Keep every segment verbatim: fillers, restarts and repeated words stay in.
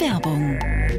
Werbung.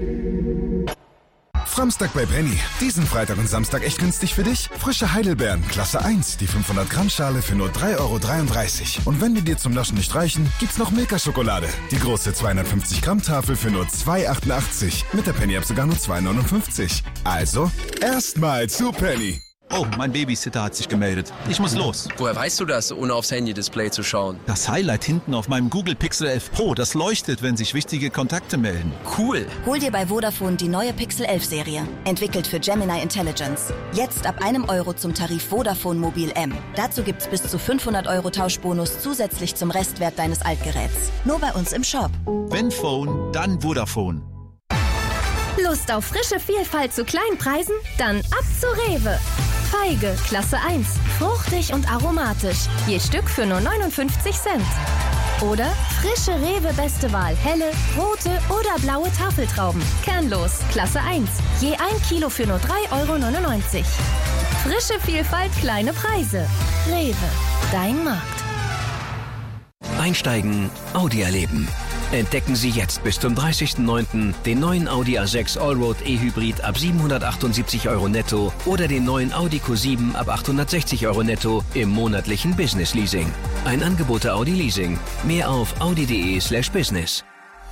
Framstag bei Penny. Diesen Freitag und Samstag echt günstig für dich? Frische Heidelbeeren, Klasse eins, die fünfhundert Gramm Schale für nur drei Euro dreiunddreißig. Und wenn die dir zum Naschen nicht reichen, gibt's noch Milka-Schokolade. Die große zweihundertfünfzig Gramm Tafel für nur zwei Euro achtundachtzig. Mit der Penny-App sogar nur zwei Euro neunundfünfzig. Also, erstmal zu Penny. Oh, mein Babysitter hat sich gemeldet. Ich muss los. Woher weißt du das, ohne aufs Handy-Display zu schauen? Das Highlight hinten auf meinem Google Pixel elf Pro, das leuchtet, wenn sich wichtige Kontakte melden. Cool. Hol dir bei Vodafone die neue Pixel elf Serie. Entwickelt für Gemini Intelligence. Jetzt ab einem Euro zum Tarif Vodafone Mobil M. Dazu gibt's bis zu fünfhundert Euro Tauschbonus zusätzlich zum Restwert deines Altgeräts. Nur bei uns im Shop. Wenn Phone, dann Vodafone. Lust auf frische Vielfalt zu kleinen Preisen? Dann ab zu Rewe. Feige, Klasse eins. Fruchtig und aromatisch. Je Stück für nur neunundfünfzig Cent. Oder frische Rewe Beste Wahl. Helle, rote oder blaue Tafeltrauben. Kernlos, Klasse eins. Je ein Kilo für nur drei Euro neunundneunzig. Frische Vielfalt, kleine Preise. Rewe, dein Markt. Einsteigen, Audi erleben. Entdecken Sie jetzt bis zum dreißigsten neunten den neuen Audi A sechs Allroad E-Hybrid ab siebenhundertachtundsiebzig Euro netto oder den neuen Audi Q sieben ab achthundertsechzig Euro netto im monatlichen Business Leasing. Ein Angebot der Audi Leasing. Mehr auf audi.de slash business.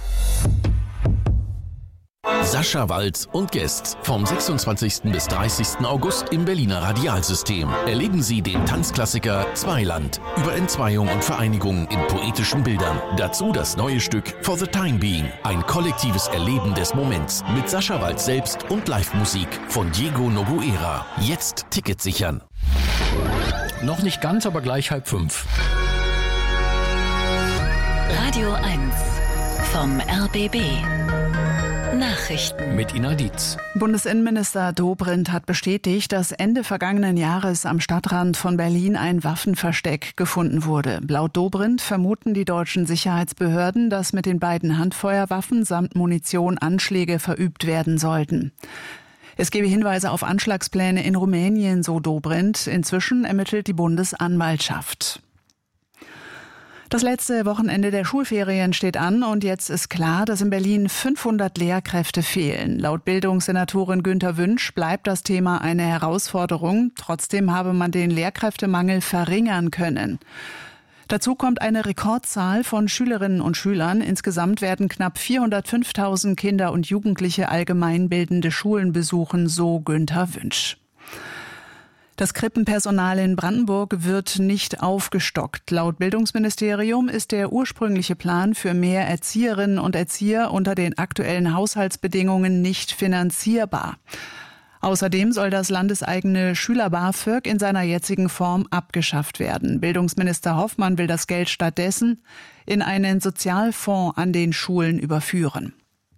Sascha Walz und Guests vom sechsundzwanzigsten bis dreißigsten August im Berliner Radialsystem. Erleben Sie den Tanzklassiker Zweiland über Entzweiung und Vereinigung in poetischen Bildern. Dazu das neue Stück For the Time Being. Ein kollektives Erleben des Moments mit Sascha Walz selbst und Live-Musik von Diego Noguera. Jetzt Ticket sichern. Noch nicht ganz, aber gleich halb fünf. Radio eins vom R B B. Nachrichten mit Ina Dietz. Bundesinnenminister Dobrindt hat bestätigt, dass Ende vergangenen Jahres am Stadtrand von Berlin ein Waffenversteck gefunden wurde. Laut Dobrindt vermuten die deutschen Sicherheitsbehörden, dass mit den beiden Handfeuerwaffen samt Munition Anschläge verübt werden sollten. Es gebe Hinweise auf Anschlagspläne in Rumänien, so Dobrindt. Inzwischen ermittelt die Bundesanwaltschaft. Das letzte Wochenende der Schulferien steht an und jetzt ist klar, dass in Berlin fünfhundert Lehrkräfte fehlen. Laut Bildungssenatorin Günther Wünsch bleibt das Thema eine Herausforderung. Trotzdem habe man den Lehrkräftemangel verringern können. Dazu kommt eine Rekordzahl von Schülerinnen und Schülern. Insgesamt werden knapp vierhundertfünftausend Kinder und Jugendliche allgemeinbildende Schulen besuchen, so Günther Wünsch. Das Krippenpersonal in Brandenburg wird nicht aufgestockt. Laut Bildungsministerium ist der ursprüngliche Plan für mehr Erzieherinnen und Erzieher unter den aktuellen Haushaltsbedingungen nicht finanzierbar. Außerdem soll das landeseigene Schüler-BAföG in seiner jetzigen Form abgeschafft werden. Bildungsminister Hoffmann will das Geld stattdessen in einen Sozialfonds an den Schulen überführen.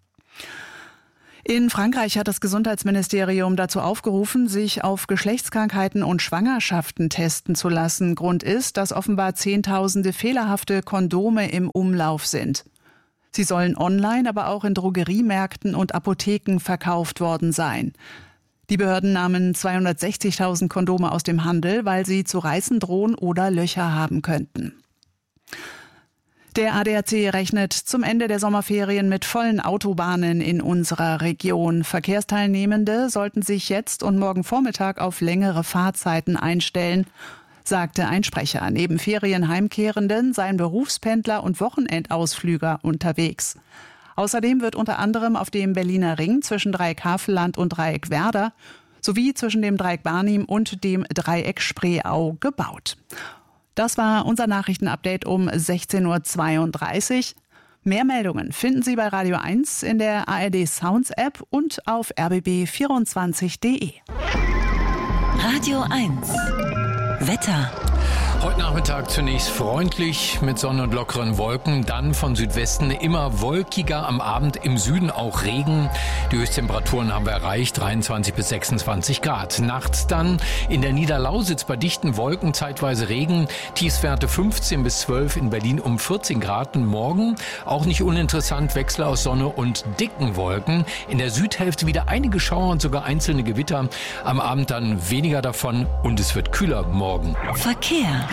In Frankreich hat das Gesundheitsministerium dazu aufgerufen, sich auf Geschlechtskrankheiten und Schwangerschaften testen zu lassen. Grund ist, dass offenbar Zehntausende fehlerhafte Kondome im Umlauf sind. Sie sollen online, aber auch in Drogeriemärkten und Apotheken verkauft worden sein. Die Behörden nahmen zweihundertsechzigtausend Kondome aus dem Handel, weil sie zu reißen drohen oder Löcher haben könnten. Der A D A C rechnet zum Ende der Sommerferien mit vollen Autobahnen in unserer Region. Verkehrsteilnehmende sollten sich jetzt und morgen Vormittag auf längere Fahrzeiten einstellen, sagte ein Sprecher. Neben Ferienheimkehrenden seien Berufspendler und Wochenendausflüger unterwegs. Außerdem wird unter anderem auf dem Berliner Ring zwischen Dreieck Havelland und Dreieck Werder sowie zwischen dem Dreieck Barnim und dem Dreieck Spreeau gebaut. Das war unser Nachrichtenupdate um sechzehn Uhr zweiunddreißig. Mehr Meldungen finden Sie bei Radio eins in der A R D Sounds App und auf r b b vierundzwanzig punkt d e. Radio eins Wetter. Heute Nachmittag zunächst freundlich mit Sonne und lockeren Wolken, dann von Südwesten immer wolkiger, am Abend im Süden auch Regen. Die Höchsttemperaturen haben wir erreicht, dreiundzwanzig bis sechsundzwanzig Grad. Nachts dann in der Niederlausitz bei dichten Wolken zeitweise Regen, Tiefstwerte fünfzehn bis zwölf, in Berlin um vierzehn Grad. Und morgen auch nicht uninteressant, Wechsel aus Sonne und dicken Wolken. In der Südhälfte wieder einige Schauer und sogar einzelne Gewitter. Am Abend dann weniger davon und es wird kühler morgen. Verkehr.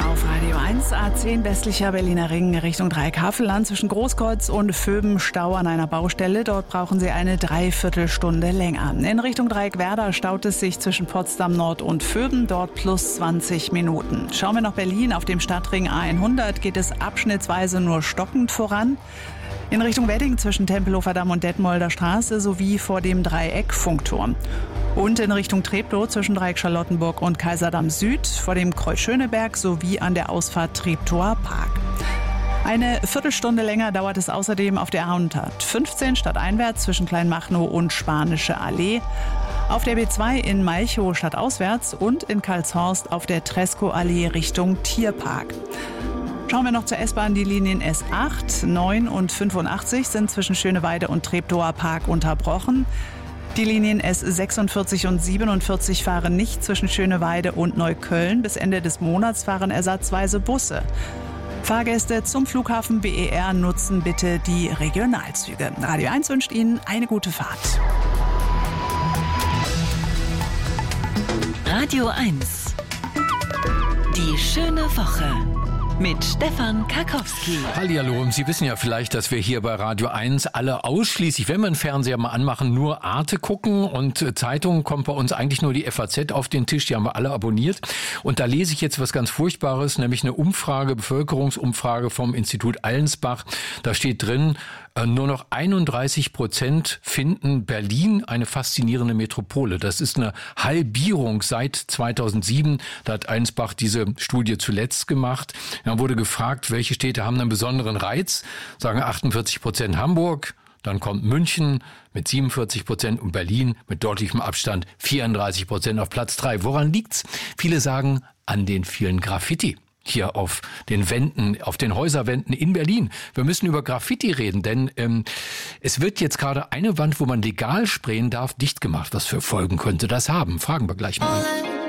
Auf Radio eins, A zehn westlicher Berliner Ring Richtung Dreieck-Havelland zwischen Großkreuz und Vöben Stau an einer Baustelle. Dort brauchen Sie eine Dreiviertelstunde länger. In Richtung Dreieck-Werder staut es sich zwischen Potsdam Nord und Vöben, dort plus zwanzig Minuten. Schauen wir nach Berlin. Auf dem Stadtring A hundert geht es abschnittsweise nur stockend voran. In Richtung Wedding zwischen Tempelhofer Damm und Detmolder Straße sowie vor dem Dreieck-Funkturm. Und in Richtung Treptow zwischen Dreieck Charlottenburg und Kaiserdamm Süd vor dem Kreuz Schöneberg sowie an der Ausfahrt Treptower Park. Eine Viertelstunde länger dauert es außerdem auf der A hundertfünfzehn stadteinwärts zwischen Kleinmachnow und Spanische Allee. Auf der B zwei in Malchow stadtauswärts und in Karlshorst auf der Tresco-Allee Richtung Tierpark. Schauen wir noch zur S-Bahn. Die Linien S acht, neun und fünfundachtzig sind zwischen Schöneweide und Treptower Park unterbrochen. Die Linien S sechsundvierzig und siebenundvierzig fahren nicht zwischen Schöneweide und Neukölln. Bis Ende des Monats fahren ersatzweise Busse. Fahrgäste zum Flughafen B E R nutzen bitte die Regionalzüge. Radio eins wünscht Ihnen eine gute Fahrt. Radio eins. Die schöne Woche. Mit Stefan Karkowski. Hallihallo, Sie wissen ja vielleicht, dass wir hier bei Radio eins alle ausschließlich, wenn wir einen Fernseher mal anmachen, nur Arte gucken und Zeitungen kommt bei uns eigentlich nur die F A Z auf den Tisch, die haben wir alle abonniert. Und da lese ich jetzt was ganz Furchtbares, nämlich eine Umfrage, Bevölkerungsumfrage vom Institut Allensbach. Da steht drin, nur noch einunddreißig Prozent finden Berlin eine faszinierende Metropole. Das ist eine Halbierung seit zweitausendsieben. Da hat Allensbach diese Studie zuletzt gemacht. Dann wurde gefragt, welche Städte haben einen besonderen Reiz. Sagen achtundvierzig Prozent Hamburg. Dann kommt München mit siebenundvierzig Prozent und Berlin mit deutlichem Abstand vierunddreißig Prozent auf Platz drei. Woran liegt's? Viele sagen an den vielen Graffiti. Hier auf den Wänden, auf den Häuserwänden in Berlin. Wir müssen über Graffiti reden, denn ähm, es wird jetzt gerade eine Wand, wo man legal sprayen darf, dicht gemacht. Was für Folgen könnte das haben? Fragen wir gleich mal.